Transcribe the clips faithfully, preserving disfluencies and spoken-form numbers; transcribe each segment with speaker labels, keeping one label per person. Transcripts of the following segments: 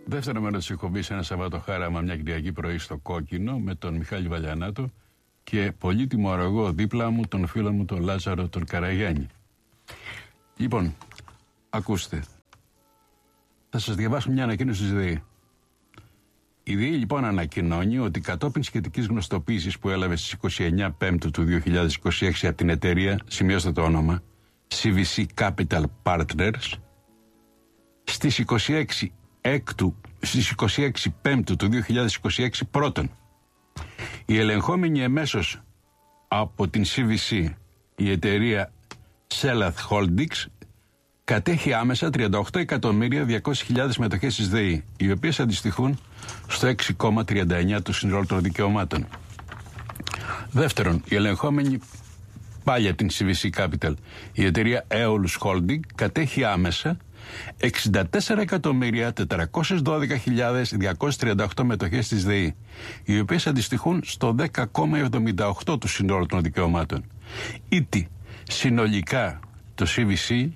Speaker 1: Δεύτερο μέρος της εκπομπής, ένα Σαββατοχάραμα, μια Κυριακή πρωί στο Κόκκινο, με τον Μιχάλη Βαλιανάτο και πολύτιμο αρρωγό δίπλα μου, τον φίλο μου τον Λάζαρο τον Καραγιάννη. Λοιπόν, ακούστε. Θα σας διαβάσω μια ανακοίνωση της ΔΕΗ. Η ΔΕΗ λοιπόν ανακοινώνει ότι κατόπιν σχετικής γνωστοποίησης που έλαβε στις είκοσι εννέα Πέμπτου του δύο χιλιάδες είκοσι έξι από την εταιρεία, σημειώστε το όνομα, σι βι σι Capital Partners, στις είκοσι έξι Έκτου, στις είκοσι έξι Πέμπτου του δύο χιλιάδες είκοσι έξι, πρώτον, η ελεγχόμενη εμέσως από την σι βι σι, η εταιρεία Selath Holdings, κατέχει άμεσα τριάντα οκτώ εκατομμύρια διακόσιες χιλιάδες μετοχές της ΔΕΗ, οι οποίες αντιστοιχούν στο έξι κόμμα τριάντα εννέα του συνόλου των δικαιωμάτων. Δεύτερον, η ελεγχόμενη πάλι από την σι βι σι Capital, η εταιρεία Aeolus Holding, κατέχει άμεσα εξήντα τέσσερα εκατομμύρια τετρακόσιες δώδεκα χιλιάδες διακόσιες τριάντα οκτώ μετοχές της ΔΕΗ, οι οποίες αντιστοιχούν στο δέκα κόμμα εβδομήντα οκτώ του συνόλου των δικαιωμάτων. Ήτι συνολικά το σι βι σι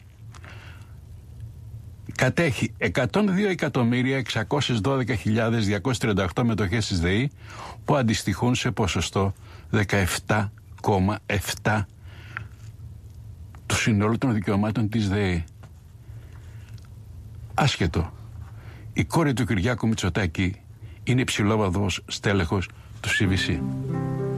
Speaker 1: κατέχει εκατόν δύο εκατομμύρια εξακόσιες δώδεκα χιλιάδες διακόσιες τριάντα οκτώ μετοχές της ΔΕΗ, που αντιστοιχούν σε ποσοστό δεκαεπτά κόμμα επτά του συνόλου των δικαιωμάτων της ΔΕΗ. Άσχετο, η κόρη του Κυριάκου Μητσοτάκη είναι υψηλόβαθμος στέλεχος του σι βι σι.